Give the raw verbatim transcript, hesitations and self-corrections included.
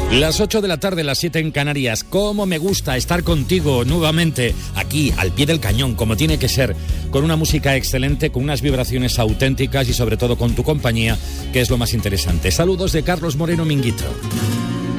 Las ocho de la tarde, las siete en Canarias. Cómo me gusta estar contigo nuevamente aquí, al pie del cañón, como tiene que ser, con una música excelente, con unas vibraciones auténticas y sobre todo con tu compañía, que es lo más interesante. Saludos de Carlos Moreno Minguito.